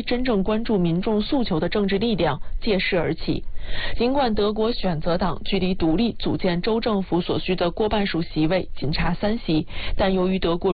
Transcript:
真正关注民众诉求的政治力量借势而起。尽管德国选择党距离独立组建州政府所需的过半数席位仅差3席，但由于德国